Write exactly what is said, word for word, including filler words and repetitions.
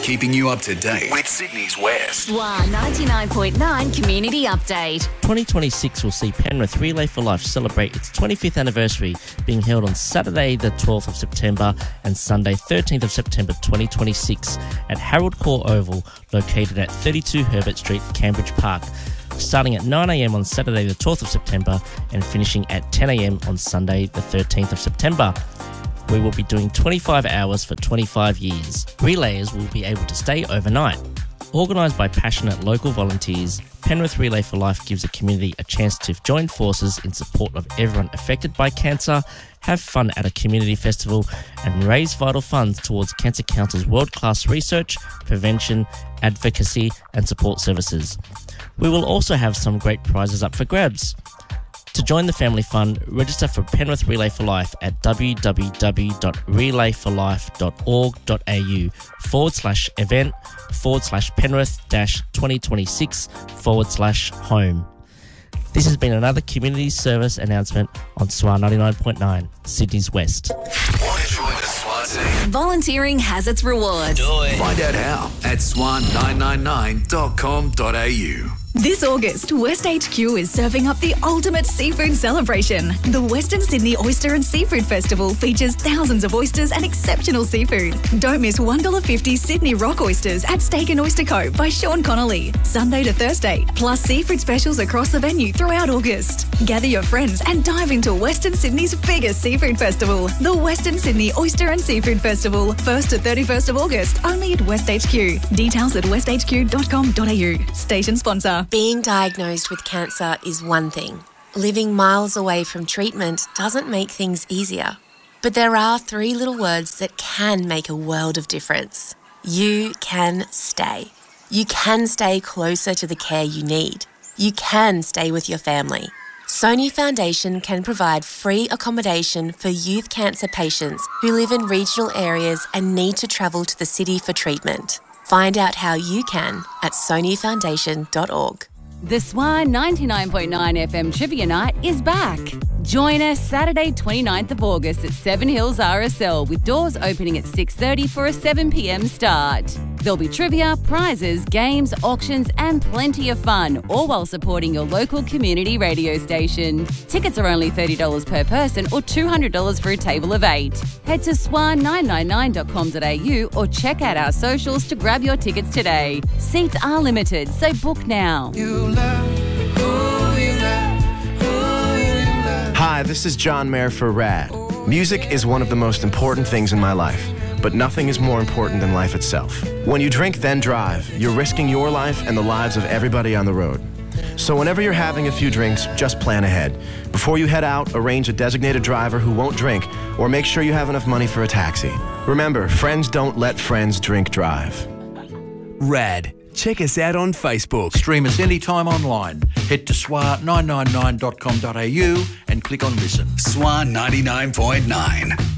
keeping you up to date with Sydney's West. S W A ninety-nine point nine Community Update. twenty twenty-six will see Penrith Relay for Life celebrate its twenty-fifth anniversary, being held on Saturday the twelfth of September and Sunday thirteenth of September twenty twenty-six at Harold Court Oval, located at thirty-two Herbert Street, Cambridge Park, starting at nine a m on Saturday the twelfth of September and finishing at ten a m on Sunday the thirteenth of September. We will be doing twenty-five hours for twenty-five years. Relayers will be able to stay overnight. Organised by passionate local volunteers, Penrith Relay for Life gives the community a chance to join forces in support of everyone affected by cancer, have fun at a community festival, and raise vital funds towards Cancer Council's world-class research, prevention, advocacy and support services. We will also have some great prizes up for grabs. To join the family fun, register for Penrith Relay for Life at www.relayforlife.org.au forward slash event forward slash Penrith dash 2026 forward slash home. This has been another community service announcement on S W A ninety-nine point nine, Sydney's West. Want to join the S W A team? Volunteering has its rewards. Do it. Find out how at S W A nine nine nine dot com dot a u. This August, West H Q is serving up the ultimate seafood celebration. The Western Sydney Oyster and Seafood Festival features thousands of oysters and exceptional seafood. Don't miss one dollar fifty Sydney Rock Oysters at Steak and Oyster Co. by Sean Connolly, Sunday to Thursday, plus seafood specials across the venue throughout August. Gather your friends and dive into Western Sydney's biggest seafood festival, the Western Sydney Oyster and Seafood Festival, first to thirty-first of August, only at West H Q. Details at west h q dot com dot a u. Station sponsor. Being diagnosed with cancer is one thing. Living miles away from treatment doesn't make things easier. But there are three little words that can make a world of difference. You can stay. You can stay closer to the care you need. You can stay with your family. Sony Foundation can provide free accommodation for youth cancer patients who live in regional areas and need to travel to the city for treatment. Find out how you can at sony foundation dot org. The S W A ninety-nine point nine F M Trivia Night is back. Join us Saturday twenty-ninth of August at Seven Hills R S L with doors opening at six thirty for a seven p m start. There'll be trivia, prizes, games, auctions and plenty of fun, all while supporting your local community radio station. Tickets are only thirty dollars per person or two hundred dollars for a table of eight. Head to S W A nine nine nine dot com dot a u or check out our socials to grab your tickets today. Seats are limited, so book now. You love who you love, who you love. Hi, this is John Mayer for RAD. Music is one of the most important things in my life, but nothing is more important than life itself. When you drink, then drive, you're risking your life and the lives of everybody on the road. So whenever you're having a few drinks, just plan ahead. Before you head out, arrange a designated driver who won't drink, or make sure you have enough money for a taxi. Remember, friends don't let friends drink drive. RAD. Check us out on Facebook. Stream us anytime online. Head to S W A nine nine nine dot com dot a u and click on Listen. S W A ninety-nine point nine.